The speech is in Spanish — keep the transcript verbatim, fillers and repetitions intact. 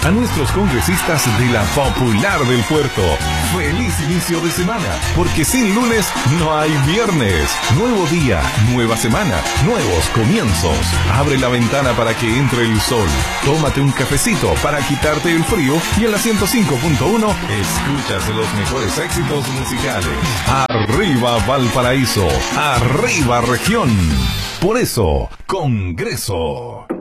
a nuestros congresistas de la Popular del Puerto. Feliz inicio de semana, porque sin lunes no hay viernes. Nuevo día, nueva semana, nuevos comienzos. Abre la ventana para que entre el sol. Tómate un cafecito para quitarte el frío y en la ciento cinco punto uno escuchas los mejores éxitos musicales. Arriba Valparaíso, arriba región. Por eso, Congreso.